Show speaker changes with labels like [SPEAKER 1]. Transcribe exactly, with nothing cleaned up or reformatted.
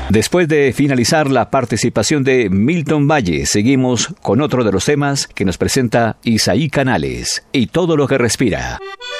[SPEAKER 1] Después de finalizar la participación de Milton Valle, seguimos con otro de los temas que nos presenta Isaí Canales y todo lo que respira.